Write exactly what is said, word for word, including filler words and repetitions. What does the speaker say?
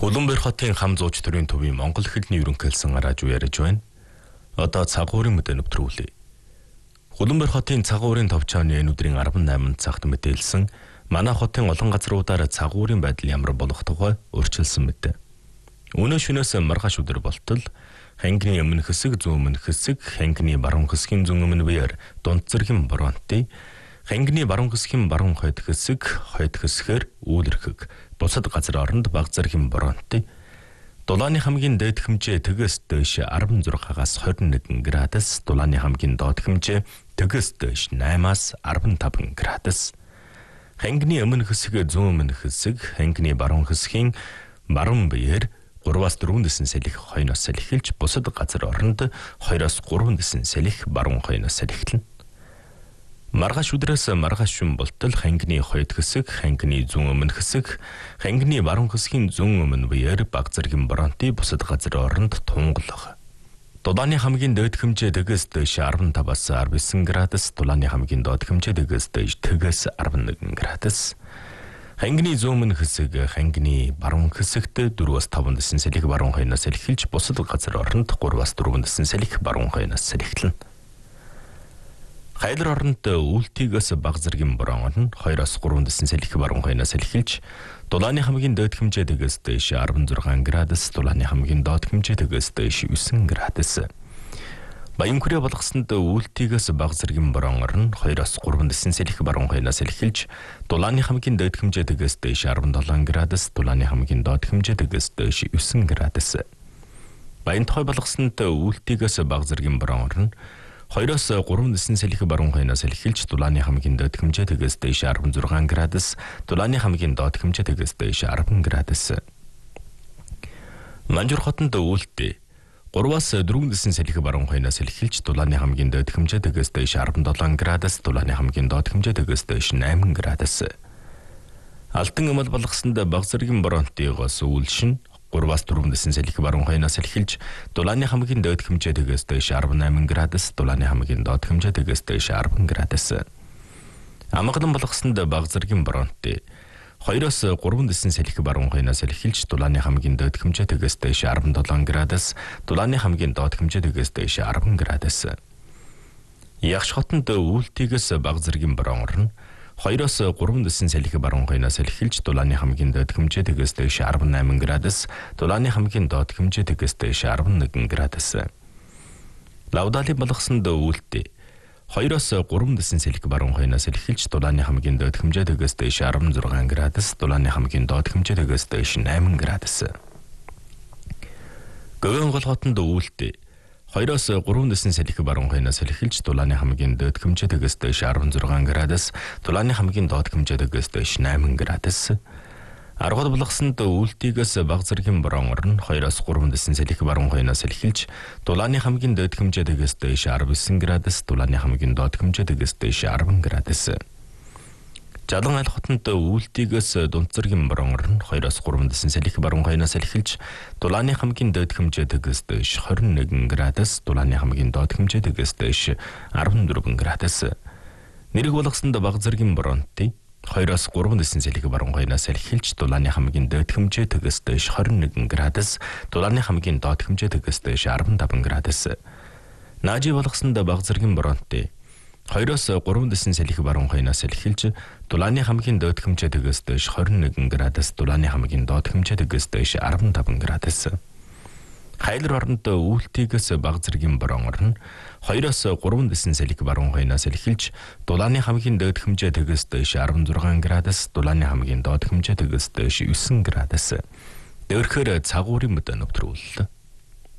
Улаанбаатар хотын хам зууч төрийн төвийн Монгол хэлний ерөнхийлсөн радио ярьж байна. Одоо цагуурын мэдээ нэвтрүүлье. Улаанбаатар хотын цагуурын товчооны энэ өдрийн арван найманд цагт мэдээлсэн манай хотын олон газруудаар цагуурын байдал ямар болох тухай өөрчилсөн мэдээ. Өнөө шөнөөс маргааш өдөр болтол хангины өмнө хэсэг, зүүн өмнө хэсэг, хангины баруун хэсгийн зүүн өмнө биеэр дунд зэргийн боронтой, хангины баруун хэсгийн баруун хойд хэсэг, хойд хэсгээр үүлэрхэг, бусад газар оронд баг зэргийн боронтой, дулааны хамгийн дээд хэмжээ тэгээс дээш арван зургаас хорин нэгэн градус, дулааны хамгийн доод хэмжээ тэгээс дээш наймаас арван таван градус, хангины өмнө хэсэг, зүүн өмнө хэсэг, хангины баруун хэсгийн баруун биеэр гураваас дөрвөн дэсэн салхи хойноос салхилж, бусад газар оронд хоёроос гурван дэсэн салхи баруун хойноос салхилна. Маргааш өдрөөс маргааш шүн болтол хангины хойд хэсэг, хангины зүүн өмнө хэсэг, хангины баруун хэсгийн зүүн өмнө биеэр баг зэргийн боронтой, бусад газар оронд тунгалах. Дулааны хамгийн дээд хэмжээ тэгээс дээш арван таваас арван девять градус, дулааны хамгийн доод хэмжээ тэгээс дээш тэгээс арван нэгэн градус. Хангины зүүн өмнө хэсэг, хангины баруун хэсэгт дөрвөөс таван дэсэн салхи баруун хойноос салхилж, бусад газар оронд гураваас дөрвөн дэсэн салхи баруун хойноос салхилна. Хайлар оронд үлтигээс баг зэргийн борон орно, хоёроос гурван дэсэн салхи баруун хойноос салхилж, дулааны хамгийн дээд хэмжээ тэгээс дээш арван зургаан градус, дулааны хамгийн доод хэмжээ тэгээс дээш девять градус. Баянкүрэ болгосонд үлтигээс баг зэргийн борон орно, хоёроос гурван дэсэн салхи баруун хойноос салхилж, дулааны хамгийн дээд хэмжээ тэгээс дээш арван долоон градус, дулааны хамгийн доод хэмжээ тэгээс дээш девять градус. Баянтохой болгосонд үлтигээс баг зэргийн борон орно, хоёроос гурван дэсэн салхи баруун хойноос салхилж, дулааны хамгийн дээд хэмжээ тэгээс дээш арван зургаан градус, дулааны хамгийн доод хэмжээ тэгээс дээш арван градус. Манжуур хотод үлдээ гураваас дөрвөн дэсэн салхи баруун хойноос салхилж, дулааны хамгийн дээд хэмжээ тэгээс дээш арван долоон градус, дулааны хамгийн доод хэмжээ тэгээс дээш найман градус. Алтан эмэл болгосонд баг зэргийн бороонтойгоос үйлшин гураваас дөрвөн дэсэн салхи баруун хойноос салхилж, дулааны хамгийн дээд хэмжээ тэгээс дээш арван найман градус, дулааны хамгийн доод хэмжээ тэгээс дээш арван градус. Амгалан болгосонд баг зэргийн бороонтой хоёроос гурван дэсэн салхи баруун хойноос салхилж, дулааны хамгийн дээд хэмжээ тэгээс дээш арван долоон градус, дулааны хамгийн доод хэмжээ тэгээс дээш арван градус. Ягш хотод үлтигээс баг зэргийн борон орно, хоёроос гурван дэсэн салхи баруун хойноос салхилж, дулааны хамгийн дээд хэмжээ тэгээс дээш арван найман градус, дулааны хамгийн доод хэмжээ тэгээс дээш арван нэгэн градус. Лавдали болгосонд үлдээ хоёроос гурван дэсэн салхи баруун хойноос салхилж, дулааны хамгийн дээд хэмжээ тэгээс дээш арван зургаан градус, дулааны хамгийн доод хэмжээ тэгээс дээш найман градус. Гөвөн гол хотод үлдээ хоёроос гурван дэсэн салхи баруун хойноос салхилж, дулааны хамгийн дээд хэмжээ тэгээс дээш арван зургаан градус, дулааны хамгийн доод хэмжээ тэгээс дээш найман градус. Аргал болгосонд үлтигээс баг зэргийн борон орно, хоёроос гурван дэсэн салхи баруун хойноос салхилж, дулааны хамгийн дээд хэмжээ тэгээс дээш арван девять градус, дулааны хамгийн доод хэмжээ тэгээс дээш арван градус. Жалан аль хотод үлтигээс дунд зэргийн борон орно, хоёроос гурван дэсэн салхи баруун хойноос салхилж, дулааны хамгийн дээд хэмжээ тэгээс дээш двадцать один градус, дулааны хамгийн доод хэмжээ тэгээс дээш арван дөрвөн градус. Нэрэг болгосонд баг зэргийн боронтой хоёроос гурван дэсэн салхи баруун хойноос салхилж, дулааны хамгийн дээд хэмжээ тэгээс дээш двадцать один градус, дулааны хамгийн доод хэмжээ тэгээс дээш арван таван градус. Наажи болгосонд баг зэргийн боронтой хоёроос гурван дэсэн салхи баруун хойноос салхилж, дулааны хамгийн дээд хэмжээ тэгээс дээш двадцать один градус, дулааны хамгийн доод хэмжээ тэгээс дээш арван таван градус. Хайлар оронд үлтигээс баг зэргийн борон орно, хоёроос гурван дэсэн салхи баруун хойноос салхилж, дулааны хамгийн дээд хэмжээ тэгээс дээш арван зургаан градус, дулааны хамгийн доод хэмжээ тэгээс дээш девять градус. Дээрхээр цагуурын мэдээ нэвтрүүллээ.